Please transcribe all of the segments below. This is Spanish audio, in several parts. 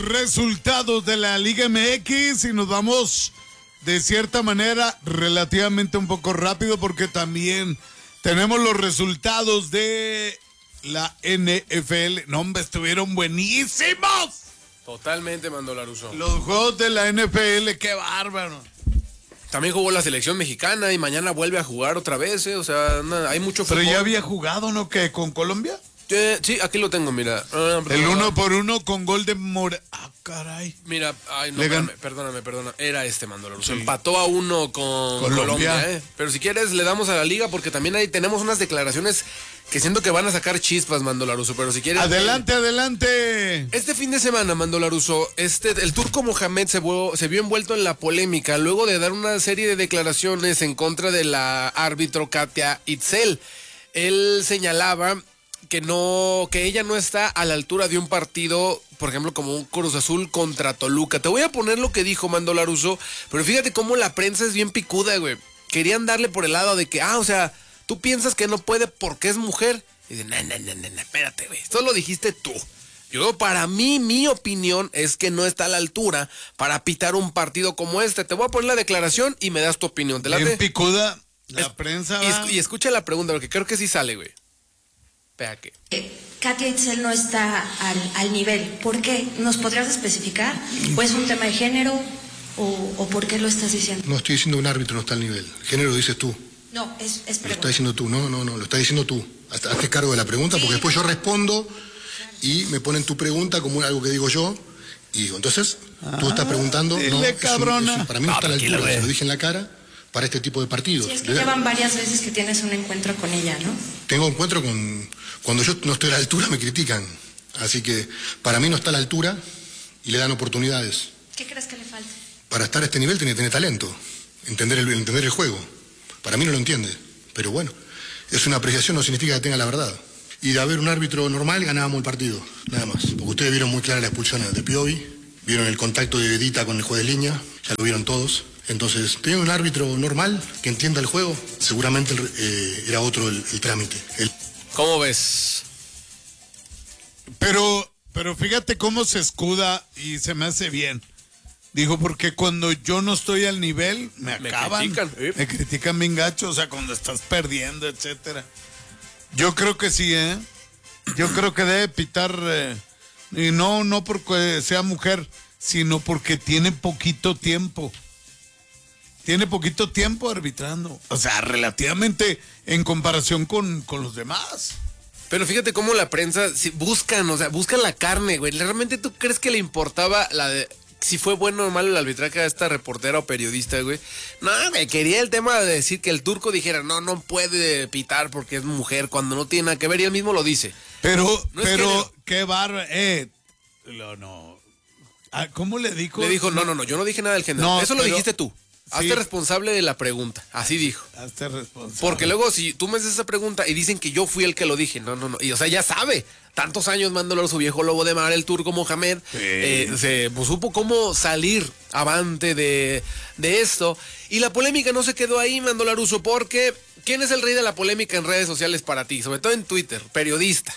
Resultados de la Liga MX y nos vamos de cierta manera relativamente un poco rápido porque también tenemos los resultados de la NFL. No, hombre, estuvieron buenísimos. Totalmente, Mando Laruso. Los juegos de la NFL, qué bárbaro. También jugó la selección mexicana y mañana vuelve a jugar otra vez, O sea, hay mucho fútbol. Pero ya había jugado, ¿no? ¿Qué? ¿Con Colombia? Sí, aquí lo tengo, mira. El 1-1 con gol de Mora. Ah, caray. Mira, ay, no, perdóname. Era Mando Laruso. Sí. Empató a 1 con Colombia. Pero si quieres, le damos a la liga porque también ahí tenemos unas declaraciones que siento que van a sacar chispas, Mando Laruso. Pero si quieres. Adelante. Este fin de semana, Mando Laruso, el turco Mohamed se vio envuelto en la polémica luego de dar una serie de declaraciones en contra de la árbitro Katia Itzel. Él señalaba que ella no está a la altura de un partido, por ejemplo, como un Cruz Azul contra Toluca. Te voy a poner lo que dijo Mando Laruso, pero fíjate cómo la prensa es bien picuda, güey. Querían darle por el lado de que, o sea, tú piensas que no puede porque es mujer. Y dicen, no, espérate, güey, esto lo dijiste tú. Yo, para mí, mi opinión es que no está a la altura para pitar un partido como este. Te voy a poner la declaración y me das tu opinión. ¿Te late? Bien picuda la prensa. Y escucha la pregunta, porque creo que sí sale, güey. Katia Itzel no está al nivel. ¿Por qué? ¿Nos podrías especificar? ¿O es un tema de género? ¿O por qué lo estás diciendo? No estoy diciendo un árbitro no está al nivel. El género lo dices tú. No, es pregunta. Lo estás diciendo tú. No, lo estás diciendo tú. Hazte cargo de la pregunta, porque después yo respondo y me ponen tu pregunta como algo que digo yo. Y digo, entonces, tú estás preguntando. Para mí no está a la altura. Se lo dije en la cara. Para este tipo de partidos. Sí, es que llevan varias veces que tienes un encuentro con ella, ¿no? Tengo encuentro con... Cuando yo no estoy a la altura me critican. Así que para mí no está a la altura y le dan oportunidades. ¿Qué crees que le falta? Para estar a este nivel tiene que tener talento, entender el juego. Para mí no lo entiende, pero bueno, es una apreciación, no significa que tenga la verdad. Y de haber un árbitro normal ganábamos el partido, nada más. Porque ustedes vieron muy clara la expulsión de Piovi, vieron el contacto de Edita con el juez de línea, ya lo vieron todos. Entonces, teniendo un árbitro normal que entienda el juego, seguramente era otro el trámite. ¿Cómo ves? Pero fíjate cómo se escuda y se me hace bien. Dijo, porque cuando yo no estoy al nivel, me acaban. Me critican bien gacho, o sea, cuando estás perdiendo, etcétera. Yo creo que sí, Yo creo que debe pitar, y no porque sea mujer, sino porque tiene poquito tiempo. Tiene poquito tiempo arbitrando. O sea, relativamente en comparación con los demás. Pero fíjate cómo la prensa buscan la carne, güey. ¿Realmente tú crees que le importaba si fue bueno o malo el arbitraje a esta reportera o periodista, güey? No, güey, quería el tema de decir que el turco dijera, no puede pitar porque es mujer, cuando no tiene nada que ver, y él mismo lo dice. Pero qué bárbaro. No. ¿Cómo le dijo? Le dijo, no, yo no dije nada del género. No, eso lo dijiste tú. Hazte responsable de la pregunta, así dijo. Hazte responsable. Porque luego si tú me haces esa pregunta y dicen que yo fui el que lo dije, no. Y o sea, ya sabe, tantos años mándolo a su viejo lobo de mar, el turco Mohamed, supo cómo salir avante de esto. Y la polémica no se quedó ahí, Mando Laruso, porque ¿quién es el rey de la polémica en redes sociales para ti? Sobre todo en Twitter, periodista.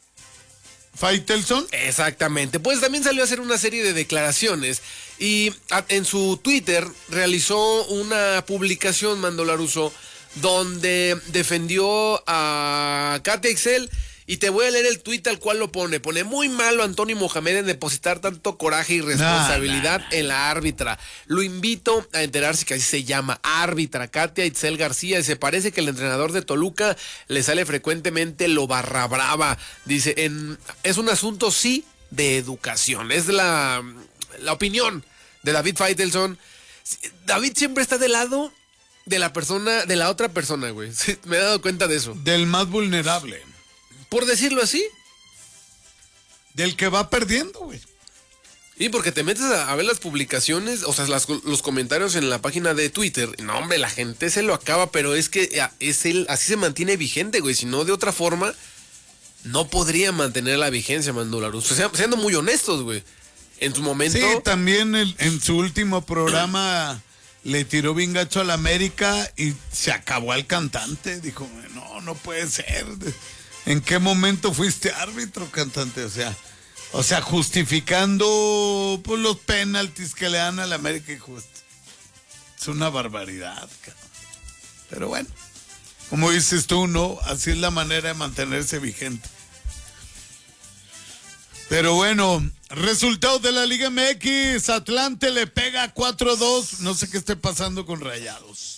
¿Faitelson? Exactamente, pues también salió a hacer una serie de declaraciones y en su Twitter realizó una publicación, Mando Laruso, donde defendió a Katia Itzel, y te voy a leer el tuit tal cual lo pone. Pone, muy malo Antonio Mohamed en depositar tanto coraje y responsabilidad en la árbitra. Lo invito a enterarse que así se llama, árbitra Katia Itzel García, y se parece que el entrenador de Toluca le sale frecuentemente lo barra brava. Dice, es un asunto sí de educación. Es la opinión de David Faitelson. David siempre está del lado de la otra persona, güey. Me he dado cuenta de eso. Del más vulnerable. Por decirlo así. Del que va perdiendo, güey. Y porque te metes a ver las publicaciones, o sea, los comentarios en la página de Twitter. No, hombre, la gente se lo acaba, pero es que así se mantiene vigente, güey. Si no, de otra forma, no podría mantener la vigencia, Mando Laruso. O sea, siendo muy honestos, güey. En su momento. Sí, también en su último programa le tiró bien gacho a la América y se acabó al cantante. Dijo, no puede ser. ¿En qué momento fuiste árbitro, cantante? O sea, O sea, justificando pues, los penaltis que le dan al América y justo. Es una barbaridad, cabrón. Pero bueno, como dices tú, ¿no? Así es la manera de mantenerse vigente. Pero bueno, resultados de la Liga MX. Atlante le pega 4-2. No sé qué esté pasando con Rayados.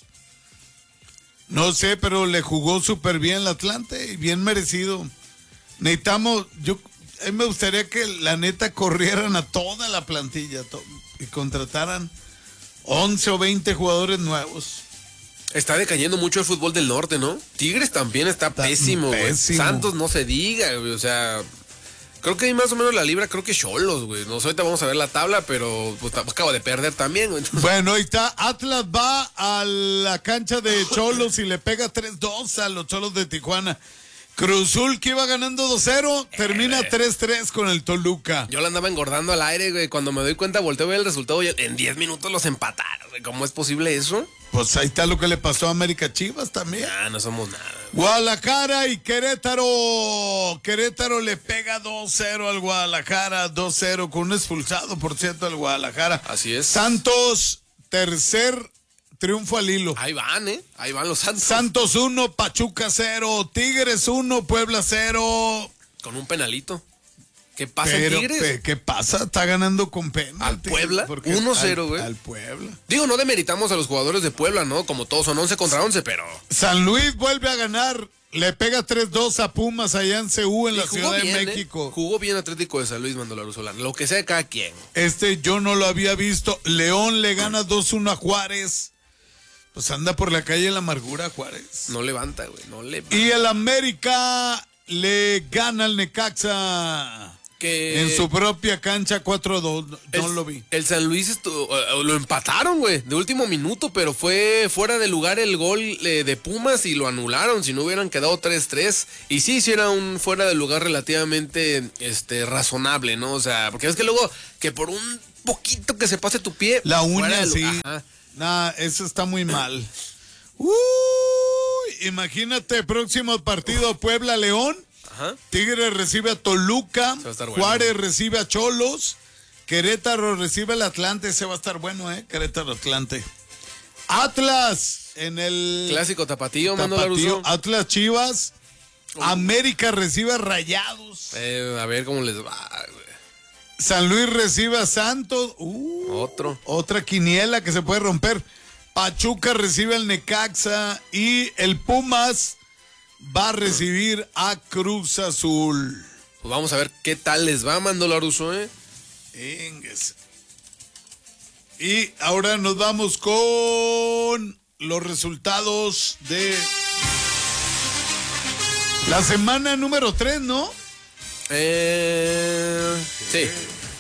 No sé, pero le jugó súper bien el Atlante y bien merecido. Necesitamos, a mí me gustaría que la neta corrieran a toda la plantilla y contrataran 11 o 20 jugadores nuevos. Está decayendo mucho el fútbol del norte, ¿no? Tigres también está pésimo, güey. Santos no se diga, güey. O sea, creo que hay más o menos la libra, creo que Xolos, güey. No sé, ahorita vamos a ver la tabla, pero pues, acabo de perder también, güey. Bueno, ahí está. Atlas va a la cancha de Xolos y le pega 3-2 a los Xolos de Tijuana. Cruzul, que iba ganando 2-0, termina 3-3 con el Toluca. Yo la andaba engordando al aire, güey. Cuando me doy cuenta, volteo a ver el resultado y en 10 minutos los empataron, güey. ¿Cómo es posible eso? Pues ahí está lo que le pasó a América Chivas también. No somos nada. Guadalajara y Querétaro. Querétaro le pega 2-0 al Guadalajara, 2-0 con un expulsado, por cierto, al Guadalajara. Así es. Santos, tercer triunfo al hilo. Ahí van, ahí van los Santos. Santos 1, Pachuca 0, Tigres 1, Puebla 0. Con un penalito. ¿Qué pasa en Tigres? ¿Qué pasa? Está ganando con penalti. ¿Al Puebla? 1-0, güey. Al Puebla. Digo, no demeritamos a los jugadores de Puebla, ¿no? Como todos son 11 contra 11, pero... San Luis vuelve a ganar. Le pega 3-2 a Pumas allá en CU, en la Ciudad de México. Jugó bien Atlético de San Luis, Manolo Solano. Lo que sea de cada quien. Yo no lo había visto. León le gana 2-1 a Juárez. Pues anda por la calle la amargura Juárez. No levanta, güey, no levanta. Y el América le gana al Necaxa. En su propia cancha 4-2, no lo vi. El San Luis lo empataron, güey, de último minuto, pero fue fuera de lugar el gol de Pumas y lo anularon, si no hubieran quedado 3-3. Y sí, era un fuera de lugar relativamente razonable, ¿no? O sea, porque es que luego que por un poquito que se pase tu pie... La uña, sí. Nah, eso está muy mal. Imagínate, próximo partido Puebla-León. Ajá. Tigres recibe a Toluca, Juárez recibe a Xolos, Querétaro recibe al Atlante, ese va a estar bueno, Querétaro-Atlante. Atlas en el clásico tapatío, Manolo. Atlas Chivas, América recibe a Rayados. A ver cómo les va, güey. San Luis recibe a Santos. Otra quiniela que se puede romper. Pachuca recibe al Necaxa y el Pumas va a recibir a Cruz Azul. Pues vamos a ver qué tal les va, Manolo Laruso, Y ahora nos vamos con los resultados de la semana número 3, ¿no? Sí.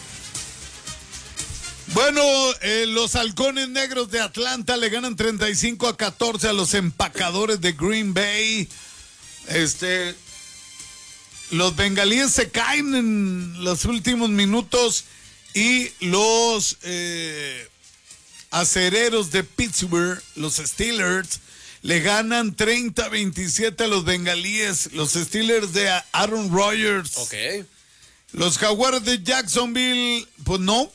Bueno, los Halcones Negros de Atlanta le ganan 35-14 a los Empacadores de Green Bay. Los bengalíes se caen en los últimos minutos y los acereros de Pittsburgh, los Steelers, le ganan 30-27 a los bengalíes, los Steelers de Aaron Rodgers. Ok. Los Jaguares de Jacksonville, pues no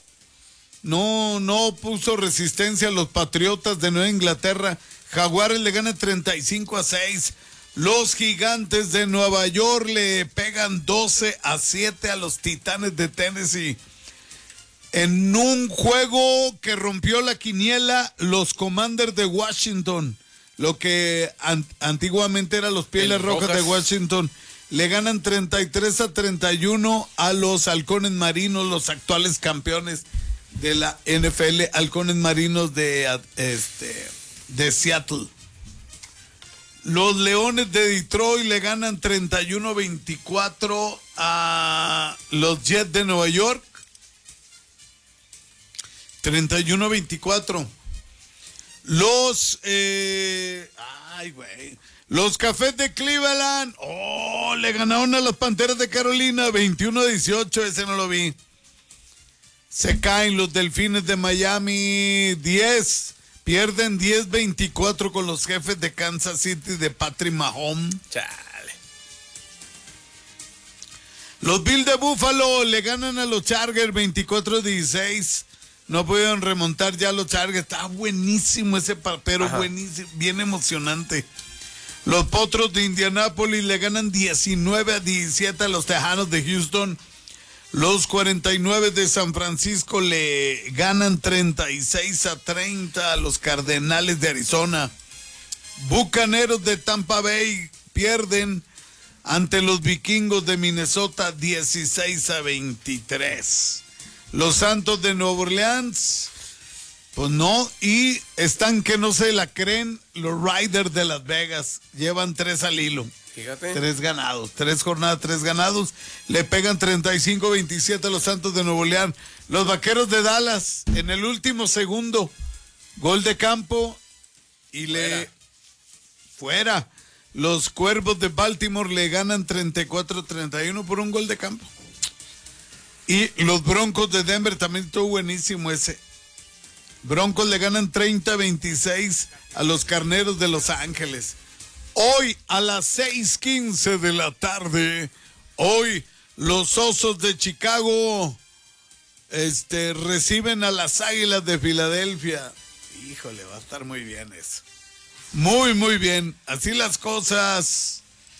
puso resistencia a los Patriotas de Nueva Inglaterra. Jaguares le ganan 35-6. Los Gigantes de Nueva York le pegan 12-7 a los Titanes de Tennessee. En un juego que rompió la quiniela, los Commanders de Washington, lo que antiguamente eran los Pieles Rojas de Washington, le ganan 33-31 a los Halcones Marinos, los actuales campeones de la NFL, Halcones Marinos de Seattle. Los Leones de Detroit le ganan 31-24 a los Jets de Nueva York. 31-24. Los Cafés de Cleveland, le ganaron a las Panteras de Carolina 21-18, ese no lo vi. Se caen los Delfines de Miami 10. Pierden 10-24 con los Jefes de Kansas City de Patrick Mahomes. Chale. Los Bills de Buffalo le ganan a los Chargers 24-16. No pudieron remontar ya los Chargers. Está buenísimo ese pero buenísimo, bien emocionante. Los Potros de Indianápolis le ganan 19-17 a los Tejanos de Houston. Los 49 de San Francisco le ganan 36-30 a los Cardenales de Arizona. Bucaneros de Tampa Bay pierden ante los Vikingos de Minnesota 16-23. Los Santos de Nueva Orleans, pues no, y están que no se la creen los Raiders de Las Vegas. Llevan 3 al hilo. Fíjate. 3 ganados, 3 jornadas, 3 ganados. Le pegan 35-27 a los Santos de Nueva Orleans. Los Vaqueros de Dallas en el último segundo. Gol de campo y fuera. Los Cuervos de Baltimore le ganan 34-31 por un gol de campo. Y los Broncos de Denver también estuvo buenísimo ese. Broncos le ganan 30-26 a los Carneros de Los Ángeles. Hoy a las 6:15 de la tarde, hoy los Osos de Chicago reciben a las Águilas de Filadelfia. Híjole, va a estar muy bien eso. Muy, muy bien. Así las cosas.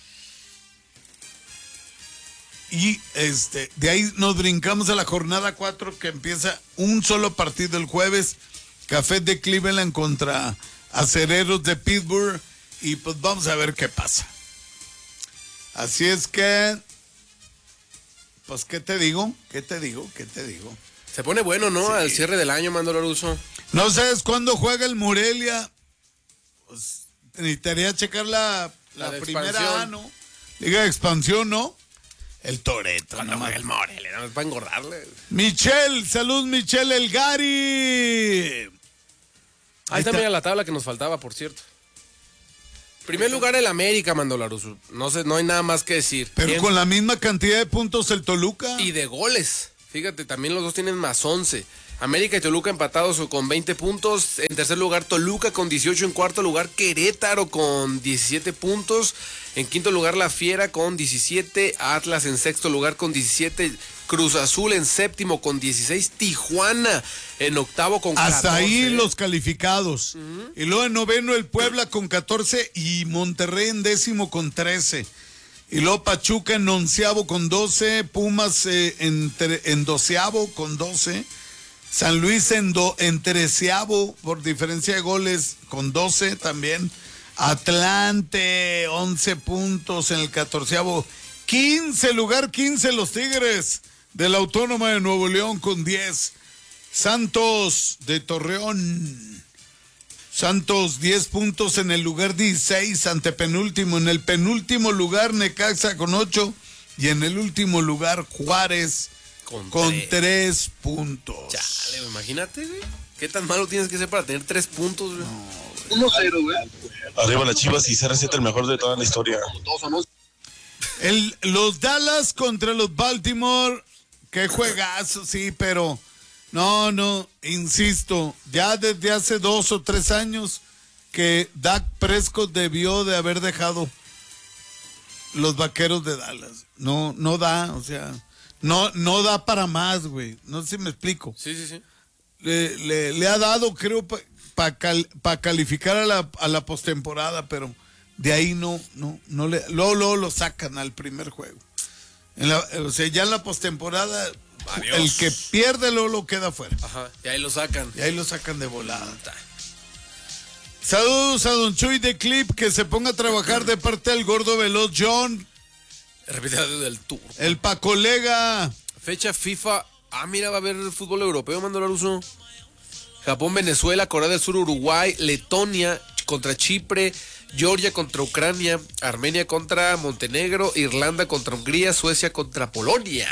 Y de ahí nos brincamos a la jornada 4 que empieza un solo partido el jueves. Cafés de Cleveland contra Acereros de Pittsburgh. Y pues vamos a ver qué pasa. Así es que, pues, ¿qué te digo? Se pone bueno, ¿no? Sí. Al cierre del año, Mando Laruso. No sabes cuándo juega el Morelia. Pues necesitaría checar la primera expansión. A, ¿no? Liga de expansión, ¿no? El Toretto. Cuando juega el Morelia, nada más para engordarle. Michelle, salud Michelle El Gary. Ahí está, mira la tabla que nos faltaba, por cierto. Primer lugar el América, Mando Laruso. No hay nada más que decir. Pero Bien. con la misma cantidad de puntos el Toluca. Y de goles. Fíjate, también los dos tienen más 11. América y Toluca empatados con 20 puntos. En tercer lugar Toluca con 18. En cuarto lugar Querétaro con 17 puntos. En quinto lugar La Fiera con 17. Atlas en sexto lugar con 17. Cruz Azul en séptimo con 16. Tijuana en octavo con 14. Hasta ahí los calificados. Y luego en noveno el Puebla con 14 y Monterrey en décimo con 13. Y luego Pachuca en onceavo con 12. Pumas en doceavo con 12. San Luis en treceavo por diferencia de goles con 12 también. Atlante 11 puntos en el 14avo. 15 los Tigres de la Autónoma de Nuevo León con 10. Santos de Torreón. Santos 10 puntos en el lugar 16, antepenúltimo. En el penúltimo lugar Necaxa con 8 y en el último lugar Juárez con 3 puntos. Chale, imagínate, güey. ¿Qué tan malo tienes que ser para tener 3 puntos, güey? 1-0, güey. Arriba las Chivas y CR7 el mejor de toda la historia. Los Dallas contra los Baltimore. Qué juegazo, sí, pero no, insisto, ya desde hace 2 o 3 años que Dak Prescott debió de haber dejado los Vaqueros de Dallas. No da, o sea, no da para más, güey. No sé si me explico. Sí. Le ha dado, creo, para calificar a la postemporada, pero de ahí no luego lo sacan al primer juego. O sea, ya en la postemporada, el que pierde luego lo queda fuera. Ajá, y ahí lo sacan. De volada. Saludos a Don Chuy de Clip, que se ponga a trabajar de parte del Gordo Veloz John. Repite del tour. El Pacolega. Fecha FIFA. Mira, va a haber fútbol europeo, Mando Laruso. Japón, Venezuela, Corea del Sur, Uruguay, Letonia contra Chipre, Georgia contra Ucrania, Armenia contra Montenegro, Irlanda contra Hungría, Suecia contra Polonia.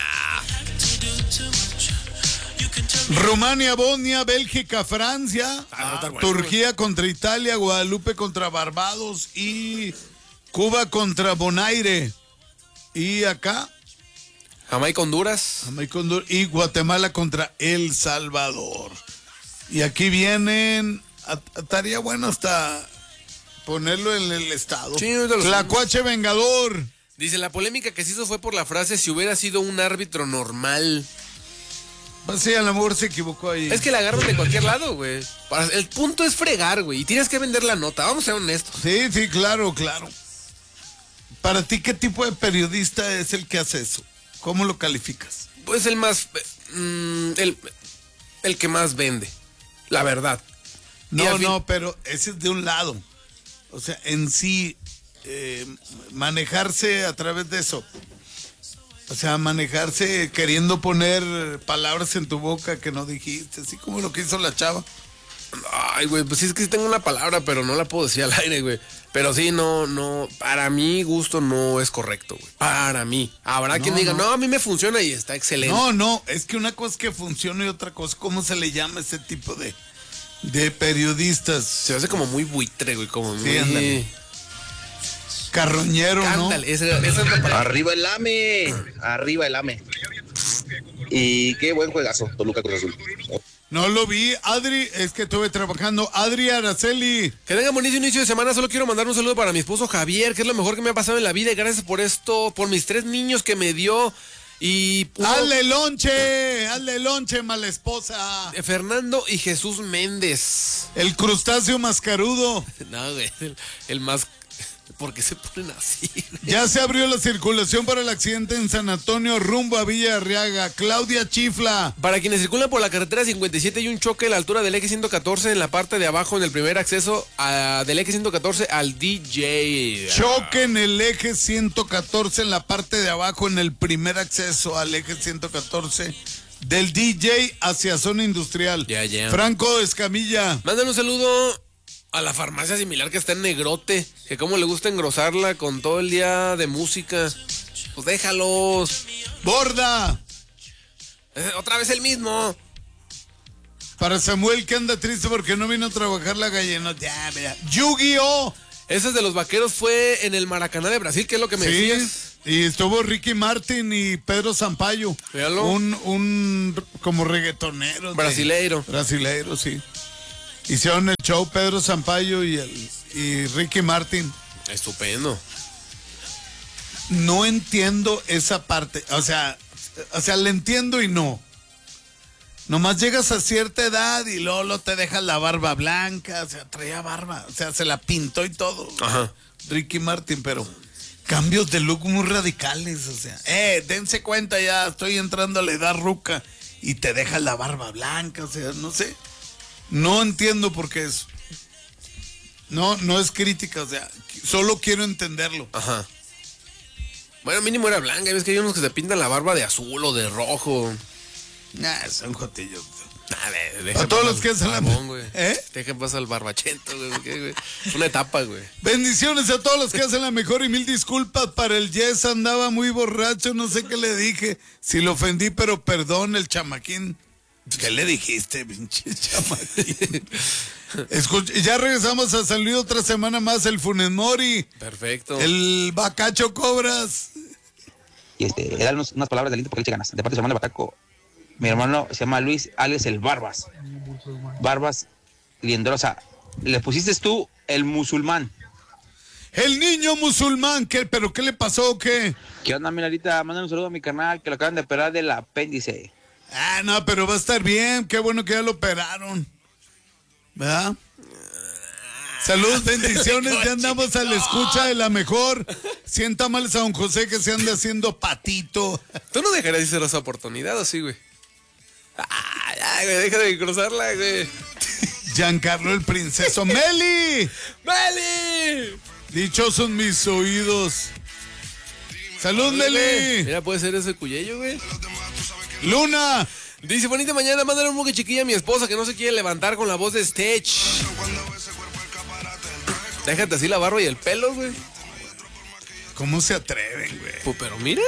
Rumania, Bosnia, Bélgica, Francia, Turquía contra Italia, Guadalupe contra Barbados y Cuba contra Bonaire. Y acá Jamaica, Honduras. Y Guatemala contra El Salvador. Y aquí vienen, estaría bueno hasta ponerlo en el estado. Sí, Tlacuache Vengador. Dice, la polémica que se hizo fue por la frase si hubiera sido un árbitro normal. Pues sí, a lo mejor se equivocó ahí. Es que la agarran de cualquier lado, güey. El punto es fregar, güey. Y tienes que vender la nota, vamos a ser honestos. Sí, claro. Para ti, ¿qué tipo de periodista es el que hace eso? ¿Cómo lo calificas? Pues el más... el que más vende, la verdad. No, pero ese es de un lado. O sea, en sí, manejarse a través de eso. O sea, manejarse queriendo poner palabras en tu boca que no dijiste, así como lo que hizo la chava. Ay, güey, pues sí es que sí tengo una palabra, pero no la puedo decir al aire, güey. Pero sí, no, para mi gusto no es correcto, güey. Para mí. Habrá quien diga, no, a mí me funciona y está excelente. No, es que una cosa es que funciona y otra cosa, ¿cómo se le llama ese tipo de periodistas? Se hace como muy buitre, güey, como sí, muy... Ándale. Carroñero, ándale, ¿no? Esa es la palabra. Arriba el AME. Y qué buen juegazo, Toluca Cruz Azul. No lo vi, Adri, es que estuve trabajando. Adri Araceli. Que tengan bonito inicio de semana. Solo quiero mandar un saludo para mi esposo Javier, que es lo mejor que me ha pasado en la vida. Y gracias por esto, por mis 3 niños que me dio. Y ¡Hazle lonche, mala esposa! Fernando y Jesús Méndez. El crustáceo mascarudo. No, güey, el más... ¿Por qué se ponen así? Ya se abrió la circulación para el accidente en San Antonio rumbo a Villa Arriaga. Claudia chifla. Para quienes circulan por la carretera 57 hay un choque a la altura del eje 114 en la parte de abajo en el primer acceso del eje 114 al DJ. Choque en el eje 114 en la parte de abajo en el primer acceso al eje 114 del DJ hacia zona industrial. Ya. Franco Escamilla. Mándale un saludo a la farmacia similar que está en Negrote, que como le gusta engrosarla con todo el día de música. Pues déjalos. Borda. Otra vez el mismo. Para Samuel, que anda triste porque no vino a trabajar la gallina. Ya, mira. Yu-Gi-Oh. Ese de los vaqueros fue en el Maracaná de Brasil, que es lo que me decías. Y estuvo Ricky Martin y Pedro Sampaio. Véalo. Un como reggaetonero. Brasileiro. Brasileiro, sí. Hicieron el show Pedro Sampaio y Ricky Martin. Estupendo. No entiendo esa parte. O sea, le entiendo y no. Nomás llegas a cierta edad y luego te dejas la barba blanca. O sea, traía barba. O sea, se la pintó y todo. Ajá. Ricky Martin, pero cambios de look muy radicales. O sea, dense cuenta, ya estoy entrando a la edad ruca y te dejas la barba blanca. O sea, no sé. No entiendo por qué eso. No es crítica, o sea, solo quiero entenderlo. Ajá. Bueno, mínimo era blanca, ves que hay unos que se pintan la barba de azul o de rojo. Nah, son jotillos. Deja a todos los el que hacen la... güey. ¿Eh? Dejen pasar el barbachento, güey. Es una etapa, güey. Bendiciones a todos los que hacen la mejor y mil disculpas para el Yes, andaba muy borracho, no sé qué le dije. Si lo ofendí, pero perdón, el chamaquín. ¿Qué le dijiste, pinche chamaquín? Ya regresamos a San Luis otra semana más, el Funes Mori. Perfecto. El Bacacho Cobras. Y eran unas palabras de aliento porque le eche ganas. De parte de su hermano Bacaco, mi hermano se llama Luis Alex el Barbas. Barbas Liendrosa. Le pusiste tú el musulmán. El niño musulmán, ¿pero qué le pasó o qué? ¿Qué onda, Milarita? Mándale un saludo a mi carnal que lo acaban de operar del apéndice. Ah, no, pero va a estar bien. Qué bueno que ya lo operaron. ¿Verdad? Saludos, bendiciones. Ya andamos a la escucha de la mejor. Sienta mal a don José que se anda haciendo patito. ¿Tú no dejarías de hacer esa oportunidad o sí, güey? Ay, güey, deja de cruzarla, güey. Giancarlo el princeso. ¡Meli! ¡Meli! Dichosos mis oídos. ¡Salud, Meli! Mira, puede ser ese cuyello, güey. Luna. Dice, bonita mañana, mándale un moque chiquilla a mi esposa que no se quiere levantar con la voz de Stitch. Déjate así la barba y el pelo, güey. ¿Cómo se atreven, güey? Pues, pero mira.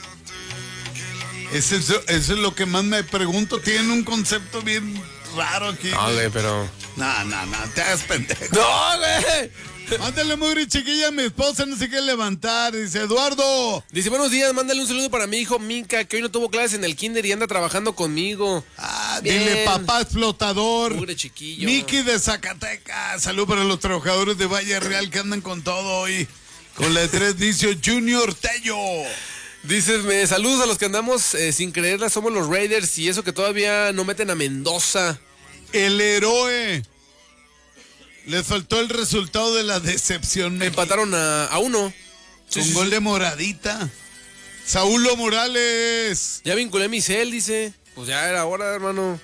Eso es lo que más me pregunto. Tienen un concepto bien raro aquí. No, güey, pero... No, te hagas pendejo. ¡No, güey! Mándale mugre chiquilla a mi esposa, no se quiere levantar. Dice Eduardo. Dice, buenos días, mándale un saludo para mi hijo Minka, que hoy no tuvo clases en el kinder y anda trabajando conmigo. Dile papá explotador. Mugre chiquillo. Miki de Zacatecas. Salud para los trabajadores de Valle Real que andan con todo hoy. Con la de 3 dice Junior Tello. Dices, saludos a los que andamos sin creerla, somos los Raiders y eso que todavía no meten a Mendoza. El héroe. Les faltó el resultado de la decepción. Empataron a 1. Con gol de Moradita. Saúl Morales. Ya vinculé mi cel, dice. Pues ya era hora, hermano.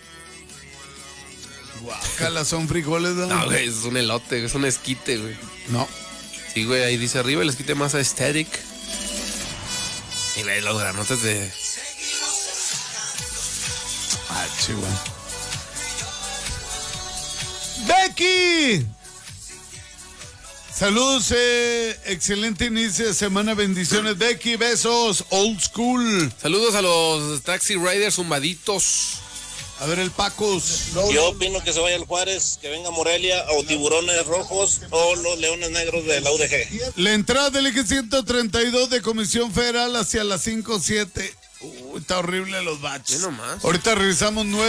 Guácala, son frijoles, ¿no? No, güey, es un elote, es un esquite, güey. No. Sí, güey, ahí dice arriba el esquite más aesthetic. Y güey, los granotes de... Ah, chihuahua. ¡Becky! Saludos, excelente inicio de semana, bendiciones, Becky, besos, old school. Saludos a los Taxi Riders zumbaditos. A ver el Pacos. Yo opino que se vaya el Juárez, que venga Morelia o Tiburones Rojos o los Leones Negros de la UDG. La entrada del eje 132 de Comisión Federal hacia las 5-7. Está horrible los baches. ¿Qué nomás? Ahorita revisamos 9.